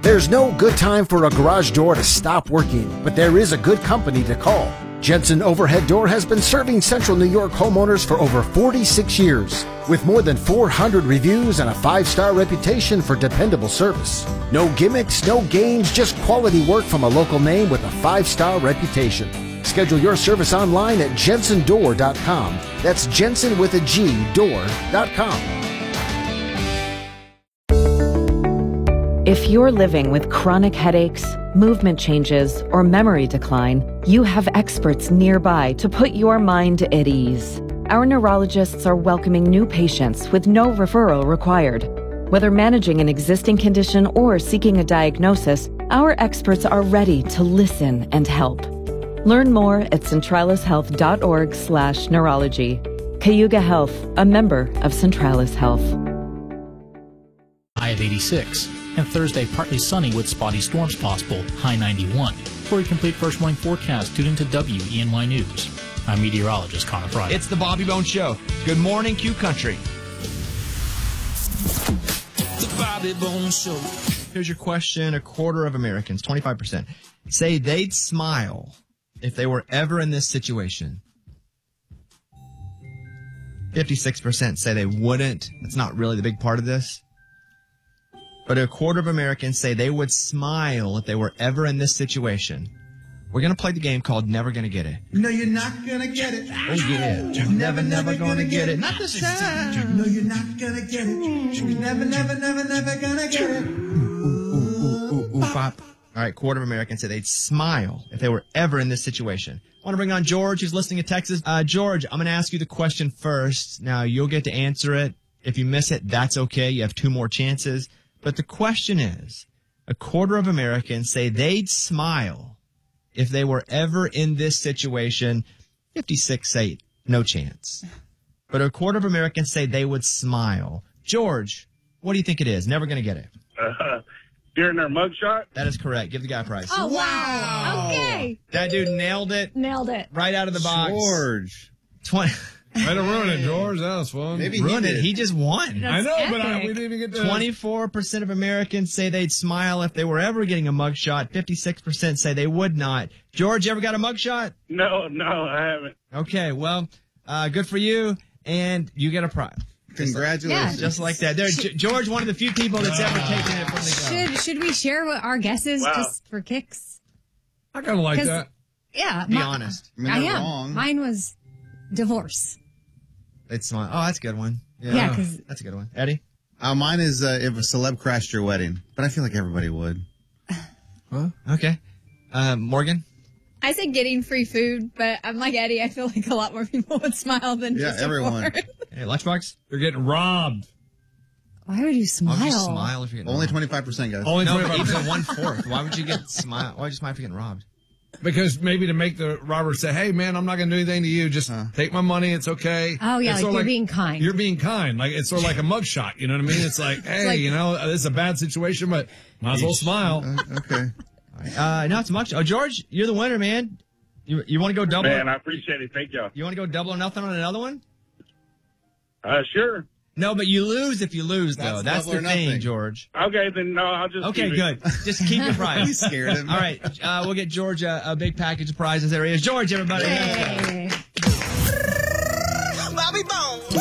There's no good time for a garage door to stop working, but there is a good company to call. Jensen Overhead Door has been serving Central New York homeowners for over 46 years, with more than 400 reviews and a 5-star reputation for dependable service. No gimmicks, no games, just quality work from a local name with a 5-star reputation. Schedule your service online at jensendoor.com. That's Jensen with a G, door.com. If you're living with chronic headaches, movement changes, or memory decline, you have experts nearby to put your mind at ease. Our neurologists are welcoming new patients with no referral required. Whether managing an existing condition or seeking a diagnosis, our experts are ready to listen and help. Learn more at centralishealth.org/neurology. Cayuga Health, a member of Centralis Health. High of 86. And Thursday, partly sunny with spotty storms possible, high 91. For a complete first morning forecast, tune into WENY News. I'm meteorologist Connor Frye. It's the Bobby Bones Show. Good morning, Q Country. The Bobby Bones Show. Here's your question. A quarter of Americans, 25%, say they'd smile if they were ever in this situation. 56% say they wouldn't. That's not really the big part of this. But a quarter of Americans say they would smile if they were ever in this situation. We're going to play the game called Never Gonna Get It. No, you're not gonna get it. Oh, yeah. Never gonna get it. Not this time. No, you're not gonna get it. Never gonna get it. Ooh, pop. All right, quarter of Americans say they'd smile if they were ever in this situation. I want to bring on George, who's listening in Texas. George, I'm going to ask you the question first. Now, you'll get to answer it. If you miss it, that's okay. You have 2 more chances. But the question is, a quarter of Americans say they'd smile if they were ever in this situation. 56 say no chance. But a quarter of Americans say they would smile. George, what do you think it is? Never going to get it. During their mugshot? That is correct. Give the guy a prize. Oh, wow. Okay. That dude nailed it. Nailed it. Right out of the box. George. 20. Way to ruin it, George. That was fun. Maybe ruined it. He just won. That's I know, epic. but we didn't even get to... 24% of Americans say they'd smile if they were ever getting a mugshot. 56% say they would not. George, you ever got a mugshot? No, I haven't. Okay, well, good for you, and you get a prize. Congratulations. Just like that. There, George, one of the few people that's ever taken it from the go. Should we share what our guess is just for kicks? I kind of like that. Yeah. Be honest. I am. Wrong. Mine was divorce. They'd smile. Oh, that's a good one. Yeah, because that's a good one. Eddie? Mine is if a celeb crashed your wedding, but I feel like everybody would. Huh? Okay. Morgan? I said getting free food, but I'm like Eddie. I feel like a lot more people would smile than just everyone. Hey, Lunchbox? You're getting robbed. Why would you smile? Why would you smile if you're getting Only robbed? 25%, guys. Only No, 25%. even 1/4. Why would you smile if you're getting robbed? Because maybe to make the robber say, hey, man, I'm not going to do anything to you. Just take my money. It's okay. Oh, yeah, It's like sort of you're being kind. You're being kind. Like it's sort of like a mugshot. You know what I mean? It's like, hey, like- you know, this is a bad situation, but might as well smile. Okay. No, it's much. Oh, George, you're the winner, man. You want to go double? Man, I appreciate it. Thank y'all. You want to go double or nothing on another one? Sure. No, but you lose if you lose, though. That's double the or thing, nothing. George. Okay, then no, I'll just Okay, keep it. good. Just keep your prize. You scared him. All right, we'll get George a big package of prizes. There he is. George, everybody. Yay.